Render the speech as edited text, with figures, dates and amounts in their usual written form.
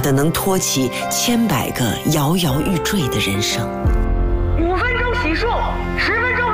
的能托起千百个摇摇欲坠的人生。 5分钟洗漱，10分钟